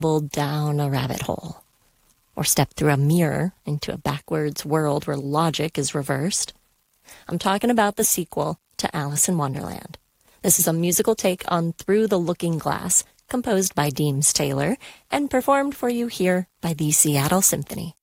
down a rabbit hole, or step through a mirror into a backwards world where logic is reversed. I'm talking about the sequel to Alice in Wonderland. This is a musical take on Through the Looking Glass, composed by Deems Taylor and performed for you here by the Seattle Symphony.